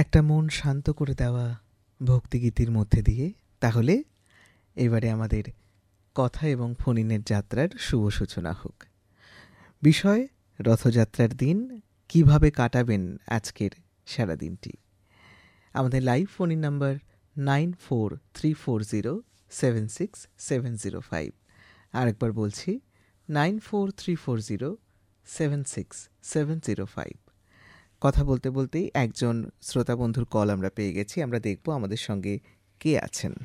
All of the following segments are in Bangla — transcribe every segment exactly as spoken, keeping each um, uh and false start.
একটা মন শান্ত করে দেওয়া ভক্তিগীতির মধ্যে দিয়ে তাহলে এবারে আমাদের কথা এবং ফোনিনের যাত্রার শুভ সূচনা হোক। বিষয় রথযাত্রার দিন কিভাবে কাটাবেন আজকের সারা দিনটি। আমাদের live ফোনিন number nine four three four zero seven six seven zero five. আরেকবার বলছি nine four three four zero seven six seven zero five. কথা বলতে বলতেই একজন শ্রোতা বন্ধুর কল আমরা পেয়ে গেছি। আমরা দেখব আমাদের সঙ্গে কে আছেন।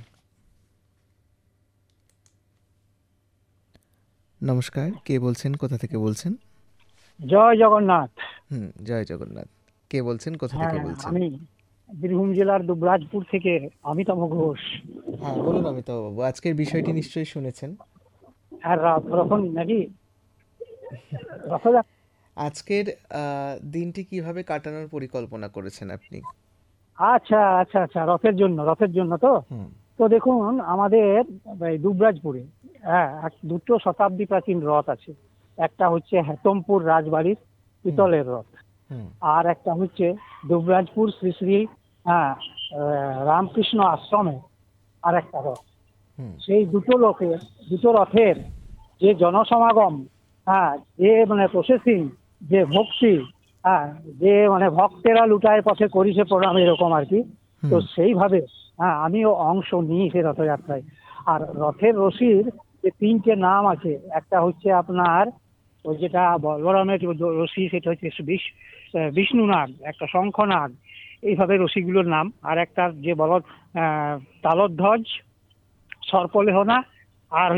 নমস্কার, কে বলছেন, কোথা থেকে বলছেন? জয় জগন্নাথ। হুম, জয় জগন্নাথ। কে বলছেন, কোথা থেকে হ্যাঁ, বলছেন? আমি বীরভূম জেলার দুবরাজপুর থেকে অমিতাভ ঘোষ। হ্যাঁ বলুন অমিতাভ বাবু, আজকের বিষয়টি নিশ্চয়ই শুনেছেন। আর রথন নাকি রথযাত্রা। আজকের আহ, দিনটি কিভাবে কাটানোর পরিকল্পনা করেছেন আপনি? আচ্ছা আচ্ছা আচ্ছা, রথের জন্য রথের জন্য তো হুম তো দেখুন, আমাদের এই দুবরাজপুরে হ্যাঁ এক- দুটো শতাব্দী প্রাচীন রথ আছে। একটা হচ্ছে হেতমপুর রাজবাড়ির পিতলের রথ, হুম আর একটা হচ্ছে দুবরাজপুর শ্রী শ্রী হ্যাঁ আহ, রামকৃষ্ণ আশ্রমে আর একটা রথ। হুম সেই দুটো লোকের দুটো রথের যে জনসমাগম, হ্যাঁ, যে মানে প্রসেসিং, যে ভক্তি, হ্যাঁ, যে মানে ভক্তেরা লুটায় পথে করিছে প্রণাম, এরকম আর কি। তো হুম সেইভাবে হ্যাঁ আমিও অংশ নিই সে রথযাত্রায়। আর রথের রশির যে তিনটে নাম আছে, একটা হচ্ছে আপনার ওই যেটা বলরামের যে রশি, সেটা হচ্ছে বিষ- আহ, বিষ্ণুনাগ, একটা শঙ্খনাগ, এইভাবে রশিগুলোর নাম। আর একটা যে বল আহ তালধ্বজ, সর্পলেহনা, আর